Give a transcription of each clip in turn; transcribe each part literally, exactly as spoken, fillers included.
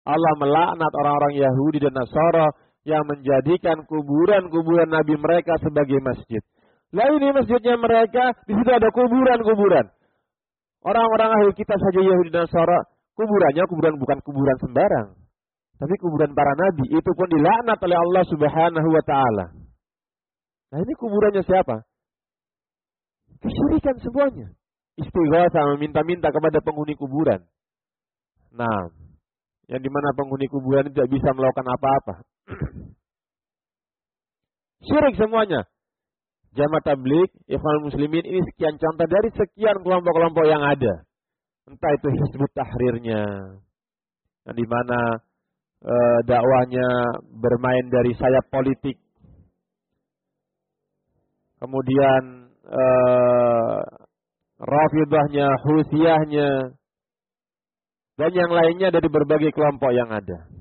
Allah melaknat orang-orang Yahudi dan Nasara yang menjadikan kuburan-kuburan nabi mereka sebagai masjid. Lah ini masjidnya mereka, di situ ada kuburan-kuburan. Orang-orang ahli kitab saja Yahudi dan Nasara, kuburannya kuburan bukan kuburan sembarang, tapi kuburan para nabi. Itu pun dilaknat oleh Allah Subhanahu wa taala. Nah, ini kuburannya siapa? Kesyirikan semuanya. Istighatsah, meminta-minta kepada penghuni kuburan. Nah, yang dimana penghuni kuburan tidak bisa melakukan apa-apa. Syirik semuanya. Jamaah tabligh, Ikhwanul Muslimin, ini sekian contoh dari sekian kelompok-kelompok yang ada. Entah itu Hizbut Tahrirnya, yang dimana e, dakwahnya bermain dari sayap politik. Kemudian e, Rafidhahnya, Husiyahnya, dan yang lainnya dari berbagai kelompok yang ada.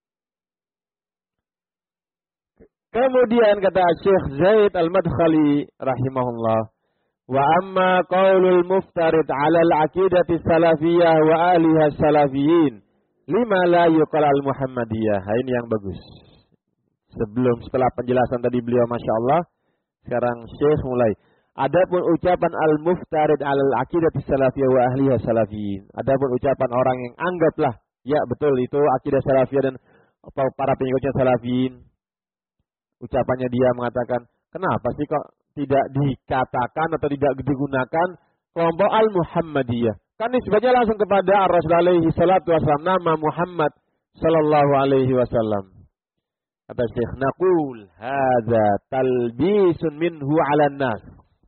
Kemudian kata Syekh Zaid Al-Madkhali rahimahullah, wa amma qaulul muftarid 'ala al-'aqidati salafiyah wa ahliha salafiyin lima la yuqal al-muhammadiyah. Ini yang bagus. Sebelum setelah penjelasan tadi beliau Masya Allah, sekarang Syekh mulai. Adapun ucapan al-muftarid 'ala al-'aqidati salafiyah wa ahliha salafiyin. Adapun ucapan orang yang anggaplah ya betul itu akidah salafiyah dan para pengikutnya salafiyin. Ucapannya dia mengatakan, kenapa sih kok tidak dikatakan atau tidak digunakan kelompok Al-Muhammadiyah? Kan nisbahnya langsung kepada Ar-Rasul alaihi salatu wassalam, nama Muhammad sallallahu alaihi wasallam. Kata Syekh, naqul hadza talbisun minhu 'alan nas.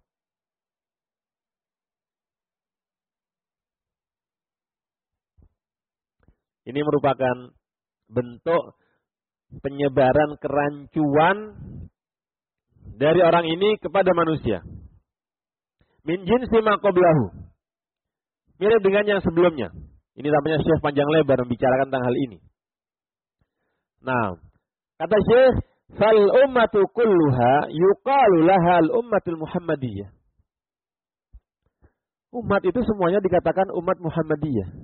Ini merupakan bentuk penyebaran kerancuan dari orang ini kepada manusia. Min jinsi ma qablahu. Mirip dengan yang sebelumnya. Ini namanya Syekh panjang lebar membicarakan tentang hal ini. Nah, kata Syekh, fal ummatu kulluha yuqalu laha al ummatul muhammadiyah. Umat itu semuanya dikatakan umat Muhammadiyah.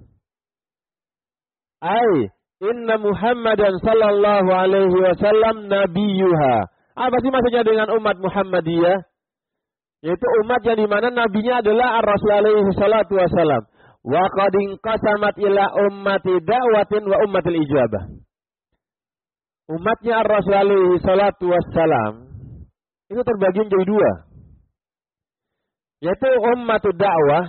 Ai inna Muhammadan sallallahu alaihi wasallam nabiyuha. Apa sih maksudnya dengan umat Muhammadiyah? Yaitu umat yang dimana nabinya adalah Ar-Rasul alaihi salatu wasallam. Wa qad inqasamat ila ummati da'watin wa ummatil ijabah. Umatnya Ar-Rasul alaihi salatu wasallam itu terbagi menjadi dua. Yaitu ummatul da'wah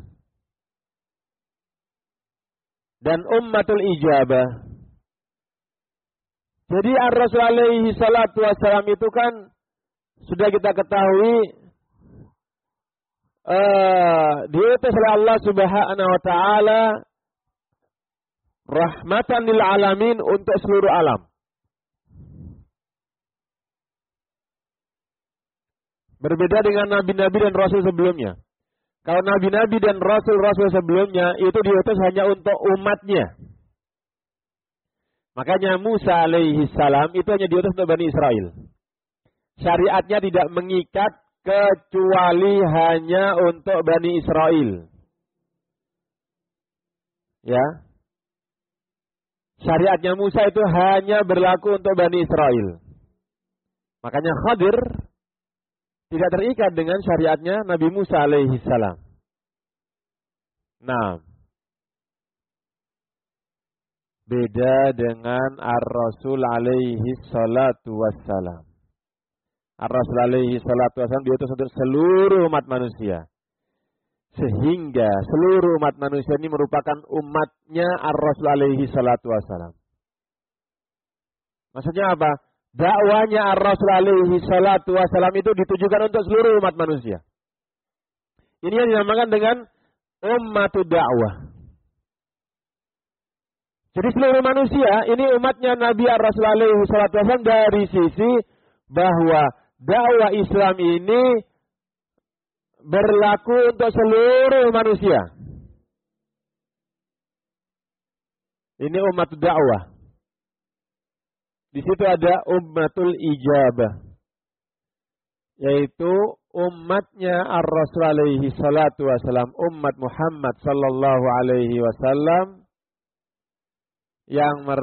dan ummatul ijabah. Jadi Ar-Rasul alaihi salatu wassalam itu kan sudah kita ketahui uh, diutus oleh Allah Subhanahu wa taala rahmatan lil alamin untuk seluruh alam. Berbeda dengan nabi-nabi dan rasul sebelumnya. Kalau nabi-nabi dan rasul-rasul sebelumnya itu diutus hanya untuk umatnya. Makanya Musa alaihi salam itu hanya diutus untuk Bani Israel. Syariatnya tidak mengikat kecuali hanya untuk Bani Israel. Ya. Syariatnya Musa itu hanya berlaku untuk Bani Israel. Makanya Khadir tidak terikat dengan syariatnya Nabi Musa alaihi salam. Nah, beda dengan Ar-Rasul alaihi salatu wassalam. Ar-Rasul alaihi salatu wassalam diutus untuk seluruh umat manusia. Sehingga seluruh umat manusia ini merupakan umatnya Ar-Rasul alaihi salatu wassalam. Maksudnya apa? Dakwanya Ar-Rasul alaihi salatu wassalam itu ditujukan untuk seluruh umat manusia. Ini yang dinamakan dengan ummatud dakwah. Jadi seluruh manusia ini umatnya Nabi Ar-Rasul alaihi salatu wassalam dari sisi bahwa dakwah Islam ini berlaku untuk seluruh manusia. Ini ummatud dakwah. Di situ ada ummatul ijabah, yaitu umatnya Ar-Rasul alaihi salatu wasallam, umat Muhammad sallallahu alaihi wasallam yang